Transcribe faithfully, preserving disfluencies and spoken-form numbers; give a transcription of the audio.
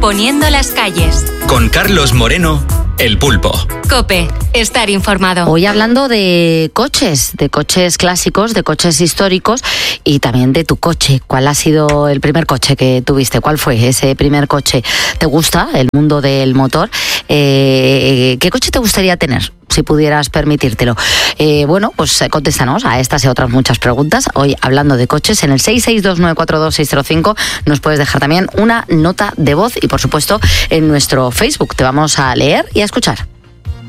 poniendo las calles. Con Carlos Moreno, El Pulpo. COPE, estar informado. Hoy hablando de coches, de coches clásicos, de coches históricos y también de tu coche. ¿Cuál ha sido el primer coche que tuviste? ¿Cuál fue ese primer coche? ¿Te gusta el mundo del motor? Eh, ¿Qué coche te gustaría tener, si pudieras permitírtelo? Eh, bueno, pues contéstanos a estas y a otras muchas preguntas. Hoy hablando de coches, en el seis seis dos nueve cuatro dos seis cero cinco nos puedes dejar también una nota de voz y por supuesto en nuestro Facebook te vamos a leer y a escuchar.